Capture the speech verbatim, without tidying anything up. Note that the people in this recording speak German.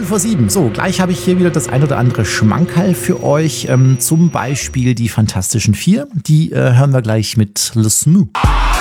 Viertel vor sieben. So, gleich habe ich hier wieder das ein oder andere Schmankerl für euch. Ähm, zum Beispiel die Fantastischen Vier. Die äh, hören wir gleich mit Le Smou.